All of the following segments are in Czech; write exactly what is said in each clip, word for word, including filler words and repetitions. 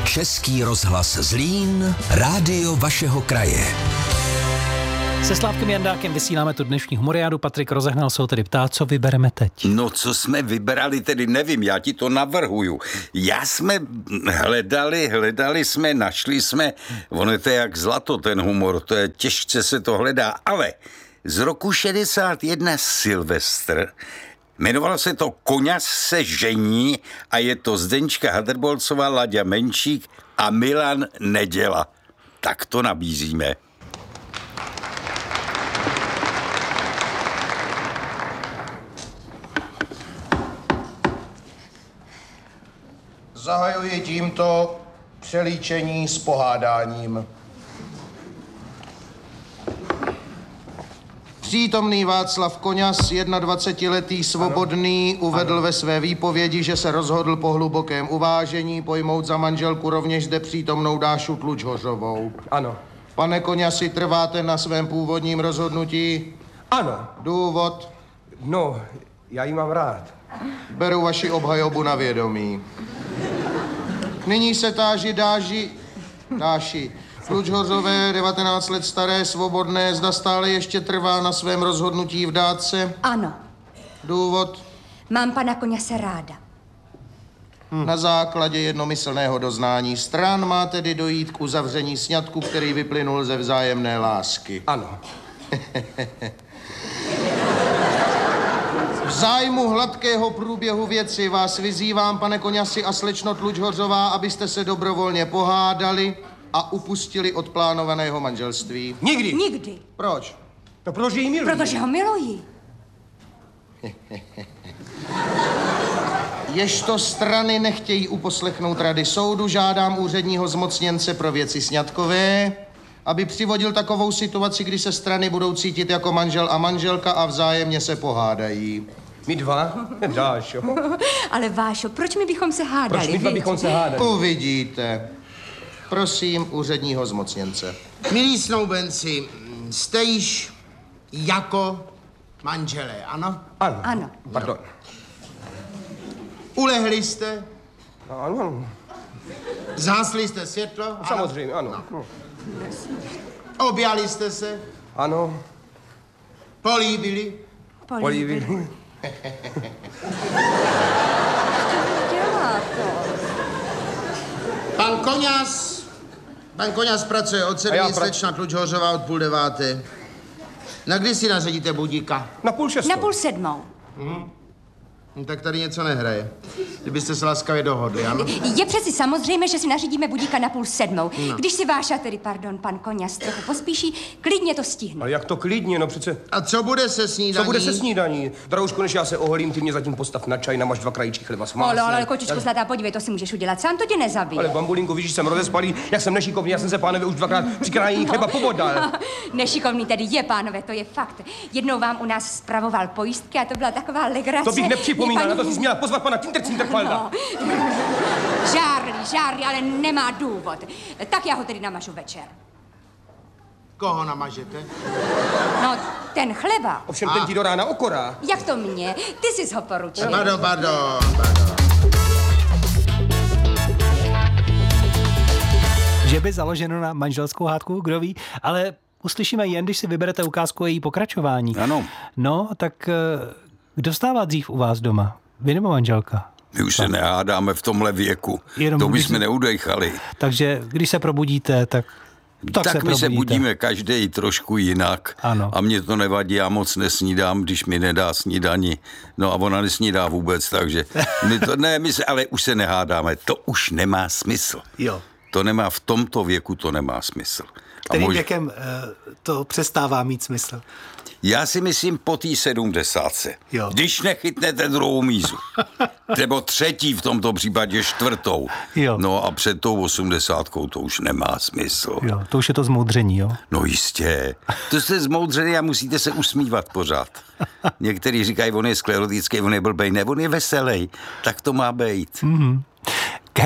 Český rozhlas Zlín, rádio vašeho kraje. Se Slávkem Jandákem vysíláme tu dnešní humoriádu. Patrik Rozehnal se ho tedy ptá, co vybereme teď. No, co jsme vybrali, tedy nevím, já ti to navrhuju. Já jsme hledali, hledali jsme, našli jsme, ono je to jak zlato, ten humor, to je těžce se to hledá, ale z roku šedesát jedna Silvestr, jmenovalo se to Koňas se žení a je to Zdenčka Hadrbolcová, Laďa Menšík a Milan Neděla. Tak to nabízíme. Zahajuji tímto přelíčení s pohádáním. Přítomný Václav Koňas, jednadvacetiletý svobodný, uvedl ve své výpovědi, že se rozhodl po hlubokém uvážení pojmout za manželku rovněž zde přítomnou Dášu Tlučhořovou. Ano. Pane Koňasi, trváte na svém původním rozhodnutí? Ano. Důvod? No, já ji mám rád. Beru vaši obhajobu na vědomí. Nyní se táží Dáži, Dáši Tlučhořové, devatenáct let staré, svobodné, zda stále ještě trvá na svém rozhodnutí vdát se? Ano. Důvod? Mám pana Koňase ráda. Hm. Na základě jednomyslného doznání stran má tedy dojít k uzavření sňatku, který vyplynul ze vzájemné lásky. Ano. V zájmu hladkého průběhu věci vás vyzývám, pane Koňasi a slečno Tlučhořová, abyste se dobrovolně pohádali a upustili od plánovaného manželství. Nikdy. Nikdy. Proč? No, protože ji miluji. Protože ho miluji. Ježto strany nechtějí uposlechnout rady soudu, žádám úředního zmocněnce pro věci sňatkové, aby přivodil takovou situaci, kdy se strany budou cítit jako manžel a manželka a vzájemně se pohádají. My dva? Dášo. Ale Vášo, proč my bychom se hádali? Proč my dva bychom se hádali? Uvidíte. Prosím úředního zmocněnce. Milí snoubenci, jste již jako manželé, ano? Ano. Ano. Pardon. Ulehli jste? Ano, ano. Zhasli jste světlo? Ano? Samozřejmě, ano. No. Objali jste se? Ano. Políbili? Políbili. Dělá to. Pan Koňas, pan Koňas pracuje od sedmi, pra... slečna Tlučhořová od půl deváté. Na kdy si nařadíte budíka? Na půl šestou. Na půl sedmou. Hmm. No, tak tady něco nehraje. Kdybyste se laskavě dohodli, ano? Je přeci samozřejmé, že si nařídíme budíka na půl sedmou. No. Když si Váša, tedy pardon, pan Koňas trochu pospíší, klidně to stihne. Ale jak to klidně, no přece... A co bude se snídaní? Co bude se snídaní? Drahuško, než já se oholím, ty mě zatím postav na čaj, namaž dva krajíčky chleba s máslem. Ale, ale, kočičko zlatá, podívej, to si můžeš udělat sám, to tě nezabije. Ale bambulinko, víš, že jsem rozespalý, jak jsem nešikovný, já jsem se, pánové, už dvakrát při krájení chleba pobodal. Nešikovný tedy je, pánové, to je fakt. Jednou vám u nás spravoval pojistky a to byla taková legrace. To bych nepřipomínal, paní... na to jsi měla pozvat pana Tintercinterfalda. No. Žárli, žárli, ale nemá důvod. Tak já ho tedy namažu večer. Koho namažete? No, ten chleba. Ovšem ten ti do rána okorá. Jak to mě? Ty jsi ho poručil. Pardon, pardon, pardon. Že by založeno na manželskou hádku, kdo ví, ale uslyšíme jen, když si vyberete ukázku o její pokračování. Ano. No, tak kdo stává dřív u vás doma? Vy nebo manželka? My už se nehádáme v tomhle věku. Jenom to když bychom se... neudejchali. Takže když se probudíte, tak tak, tak se my probudíte. se budíme každý trošku jinak. Ano. A mě to nevadí, já moc nesnídám, když mi nedá snídani. No a ona nesnídá vůbec, takže my to, ne, my se, ale už se nehádáme. To už nemá smysl. Jo. To nemá, v tomto věku to nemá smysl. Kterým mož... věkem uh, to přestává mít smysl? Já si myslím po té sedmdesátce. Jo. Když nechytnete druhou mízu. Nebo třetí v tomto případě čtvrtou. Jo. No a před tou osmdesátkou to už nemá smysl. Jo, to už je to zmoudření, jo? No jistě. To jste zmoudřený a musíte se usmívat pořád. Někteří říkají, on je sklerotický, on je blbej. Ne, on je veselý. Tak to má být. Mm-hmm. K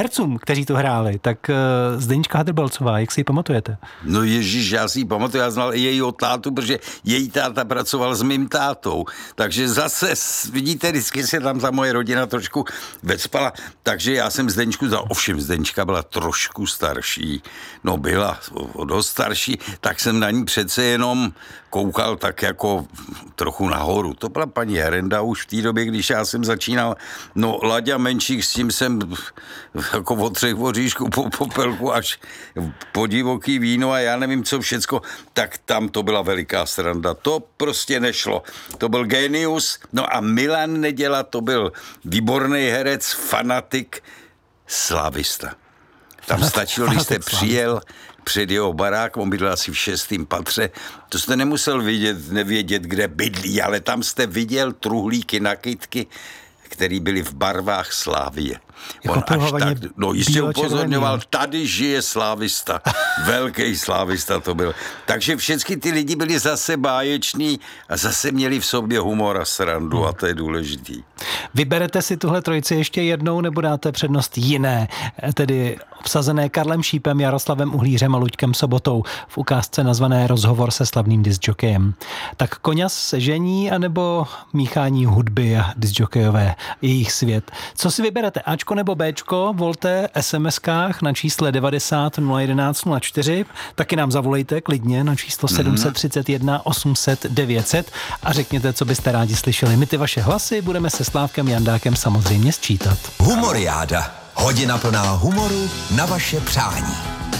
hercům, kteří to hráli, tak uh, Zdeníčka Hadrbalcová, jak si ji pamatujete? No ježiš, já si ji pamatuju, já znal i jejího tátu, protože její táta pracoval s mým tátou, takže zase, vidíte, vždycky se tam ta moje rodina trošku vecpala, takže já jsem Zdeníčku znal, ovšem Zdeníčka byla trošku starší, no byla o dost starší, tak jsem na ní přece jenom koukal tak jako trochu nahoru. To byla paní Herenda už v té době, když já jsem začínal. No Laďa Menšík, s tím jsem jako od třech voříšků po popelku až po divoký víno a já nevím co všecko, tak tam to byla veliká sranda. To prostě nešlo. To byl genius. No a Milan Neděla, to byl výborný herec, fanatik, slávista. Tam stačilo, když jste přijel před jeho barák, on bydlel asi v šestém patře, to jste nemusel vidět, nevědět, kde bydlí, ale tam jste viděl truhlíky, nakydky, který byly v barvách Slávie. Jako On až tak, no jistě upozorňoval, tady žije slávista, velký slávista to byl. Takže všechny ty lidi byli zase báječní a zase měli v sobě humor a srandu hmm. a to je důležitý. Vyberete si tuhle trojici ještě jednou nebo dáte přednost jiné, tedy obsazené Karlem Šípem, Jaroslavem Uhlířem a Luďkem Sobotou v ukázce nazvané Rozhovor se slavným discjokejem. Tak Koňas se žení anebo míchání hudby a discjokejové, jejich svět. Co si vyberete? Ačko nebo Bčko? Volte es em eskách na čísle devadesát nula jedenáct nula čtyři. Taky nám zavolejte klidně na číslo sedm tři jedna osm set devět set a řekněte, co byste rádi slyšeli. My ty vaše hlasy budeme se Slávkem Jandákem samozřejmě sčítat. Humoriáda. Hodina plná humoru na vaše přání.